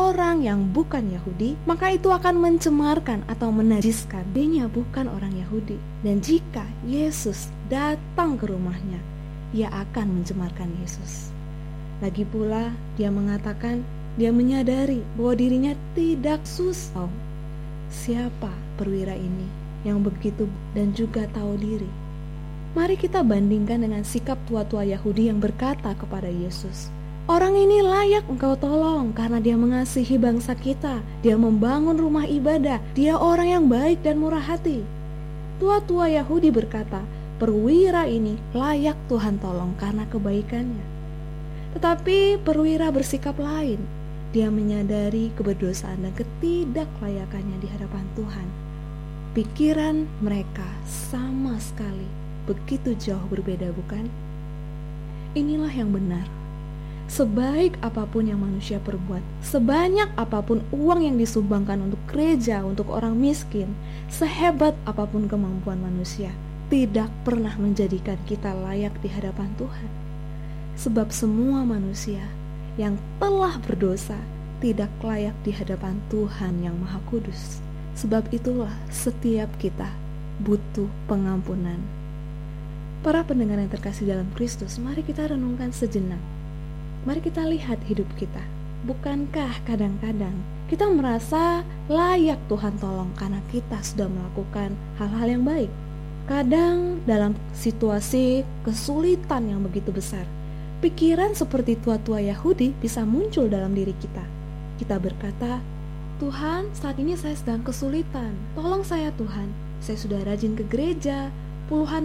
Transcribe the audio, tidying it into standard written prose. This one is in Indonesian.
orang yang bukan Yahudi, maka itu akan mencemarkan atau menajiskan dirinya bukan orang Yahudi. Dan jika Yesus datang ke rumahnya, ia akan mencemarkan Yesus. Lagi pula dia mengatakan, dia menyadari bahwa dirinya tidak susah. Siapa perwira ini yang begitu dan juga tahu diri? Mari kita bandingkan dengan sikap tua-tua Yahudi yang berkata kepada Yesus, orang ini layak engkau tolong karena dia mengasihi bangsa kita, dia membangun rumah ibadah, dia orang yang baik dan murah hati. Tua-tua Yahudi berkata, perwira ini layak Tuhan tolong karena kebaikannya. Tetapi perwira bersikap lain. Dia menyadari keberdosaan dan ketidaklayakannya di hadapan Tuhan. Pikiran mereka sama sekali begitu jauh berbeda, bukan? Inilah yang benar. Sebaik apapun yang manusia perbuat, sebanyak apapun uang yang disumbangkan untuk gereja, untuk orang miskin, sehebat apapun kemampuan manusia, tidak pernah menjadikan kita layak di hadapan Tuhan. Sebab semua manusia yang telah berdosa tidak layak di hadapan Tuhan yang Maha Kudus. Sebab itulah setiap kita butuh pengampunan. Para pendengar yang terkasih dalam Kristus, mari kita renungkan sejenak. Mari kita lihat hidup kita. Bukankah kadang-kadang kita merasa layak Tuhan tolong karena kita sudah melakukan hal-hal yang baik? Kadang dalam situasi kesulitan yang begitu besar, pikiran seperti tua-tua Yahudi bisa muncul dalam diri kita. Kita berkata, Tuhan, saat ini saya sedang kesulitan. Tolong saya Tuhan. Saya sudah rajin ke gereja, puluhan